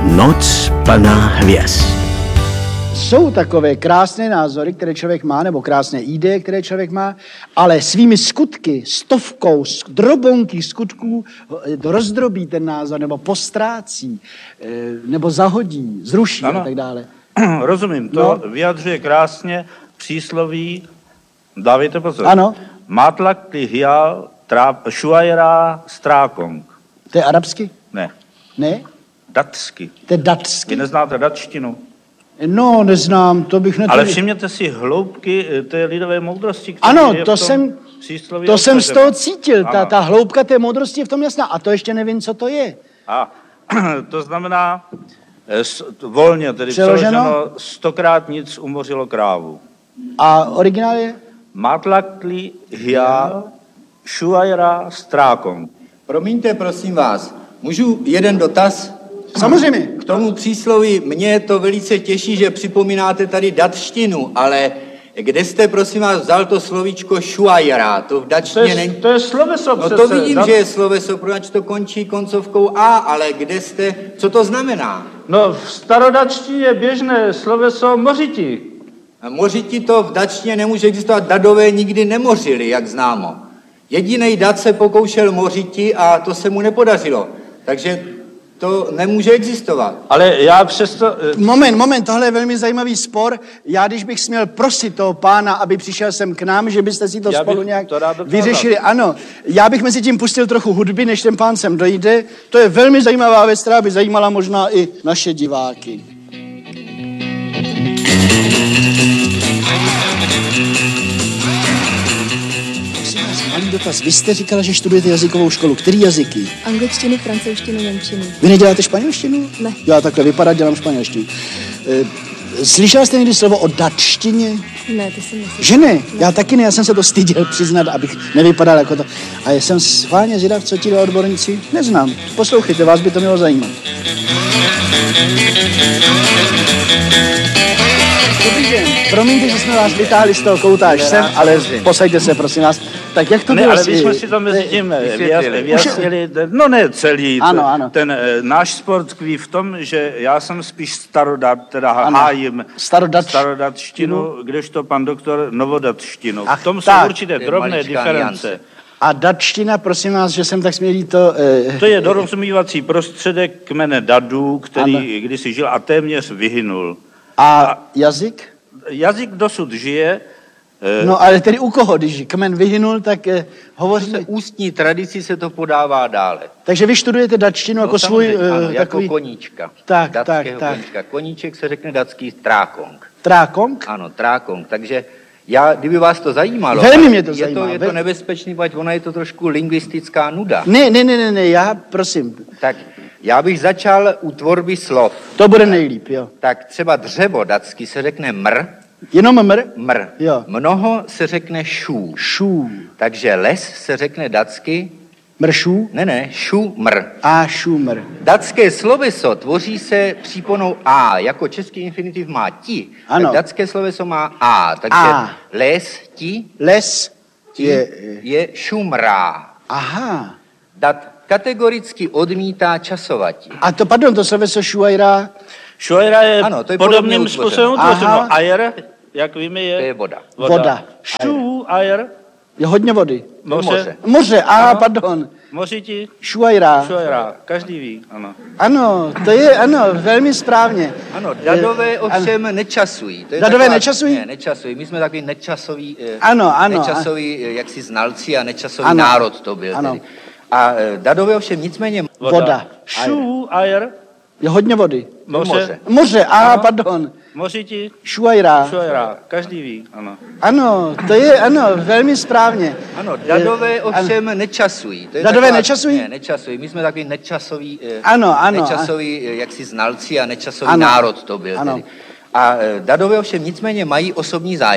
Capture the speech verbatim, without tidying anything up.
Noc plná hvězd. Jsou takové krásné názory, které člověk má, nebo krásné ideje, které člověk má, ale svými skutky, stovkou, drobonky skutků rozdrobí ten názor, nebo postrácí, nebo zahodí, zruší ano. A tak dále. Rozumím, to no. Vyjadřuje krásně přísloví, dávejte pozor. Ano. Mátlak ty hial, šuajera, strákong. To je arabsky? Ne. Ne? Datsky. To je datsky? Vy neznáte datštinu? No, neznám, to bych neto... Ale všimněte si hloubky té lidové moudrosti, které ano, je to v tom jsem, přísloví. to jsem z toho cítil, ta, ta hloubka té moudrosti je v tom jasná. A to ještě nevím, co to je. A to znamená, volně tedy přeloženo, přeloženo, stokrát nic umořilo krávu. A originál je? Matlakli hial, šuajra, strákong. Promiňte, prosím vás, můžu jeden dotaz? Samozřejmě. K tomu přísloví mě to velice těší, že připomínáte tady datštinu, ale kde jste, prosím vás, vzal to slovíčko šuajra? To v datštině není... To je sloveso přece. No to vidím, dat... že je sloveso, protože to končí koncovkou A, ale kde jste... Co to znamená? No v starodatštině je běžné sloveso mořiti. A mořiti to v datštině nemůže existovat, dadové nikdy nemořili, jak známo. Jedinej dat se pokoušel mořiti a to se mu nepodařilo. Takže to nemůže existovat. Ale já přesto... Moment, moment, tohle je velmi zajímavý spor. Já, když bych směl prosit toho pána, aby přišel sem k nám, že byste si to já spolu nějak to vyřešili. Ano, já bych mezi tím pustil trochu hudby, než ten pán sem dojde. To je velmi zajímavá věc, která by zajímala možná i naše diváky. Malý dotaz. Vy jste říkala, že studujete jazykovou školu. Který jazyky? Angličtinu, francouzštinu, němčinu. Vy neděláte španělštinu? Ne. Já takhle vypadá, dělám španělštinu. E, slyšela jste někdy slovo o datštině? Ne, to jsem neslyšela. Že ne? ne? Já taky ne, já jsem se to styděl přiznat, abych nevypadal jako to. A já jsem schválně zvědav, co ti dva odborníci neznám. Poslouchejte, vás by to mělo zajímat. Dobrý den. Promiňte, že jsme vás vytáhli z toho kouta až sem, ale posaďte se, prosím vás. Tak jak to ne, bylo? Ale my jsme si to mezi tím vyjasnili, no ne celý, ano, ten, ano. ten náš sport tkví v tom, že já jsem spíš starodat, teda ano. hájím Starodat... starodatštinu, kdežto pan doktor novodatštinu. Ach, v tom tak. jsou určité drobné diference. A datština, prosím vás, že jsem tak smělý to... Eh... To je dorozumívací prostředek kmene Dadů, který ano. kdysi žil a téměř vyhynul. A, a jazyk? Jazyk dosud žije. No ale tedy u koho, když kmen vyhynul, tak eh, hovoří... Se ústní tradici se to podává dále. Takže vy studujete datštinu no, jako svůj... Eh, ano, takový... jako koníčka. Tak, tak, tak. Koníčka. Koníček se řekne datský trákong. Trákong? Ano, trákong. Takže já, kdyby vás to zajímalo... Velmi mě to je zajímá. To, je to nebezpečný, pať ona je to trošku lingvistická nuda. Ne, ne, ne, ne, ne, já prosím. Tak já bych začal u tvorby slov. To bude nejlíp, jo. Tak třeba dřevo datsky se řekne mr. Jenom mr? Mr. Jo. Mnoho se řekne šu. Šu. Takže les se řekne datsky... Mršů? Ne, ne, šu, mr. A, šu, mr. Datské sloveso tvoří se příponou a. Jako český infinitiv má ti, ano. Tak datské sloveso má a. Takže a. Les, ti, les ti je, je šumrá. Aha. Dat kategoricky odmítá časovati. A to, pardon, to sloveso šuajra... Šuajra je, ano, to je podobným způsobem utvořeno. Ajer, jak víme, je... To je voda. Voda. voda. Šu, ajer. Je hodně vody. Moře. Moře. Moře, a ano. Pardon. Mořiti. Šuajra. Šuajra, každý ví, ano. Ano, to je, ano, velmi správně. Ano, dadové ovšem ano. nečasují. To je dadové taková, nečasují? Ne, nečasují. My jsme takový nečasový, ano, ano, nečasový ano. jaksi znalci a nečasový ano. národ to byl. Ano. Tedy. A dadové ovšem nicméně... Voda. voda. Šu, ajer. Je hodně vody. Moře. Moře, Moře a ano. Pardon. Mořiti. Šuajra. Šuajra, každý ví, ano. Ano, to je, ano, velmi správně. Ano, dadové ovšem ano. nečasují. To je dadové taková, nečasují? Ne, nečasují. My jsme takový nečasový, ano, ano, nečasový ano. jaksi znalci a nečasový ano. národ to byl. Ano. Tedy. A dadové ovšem nicméně mají osobní zájem.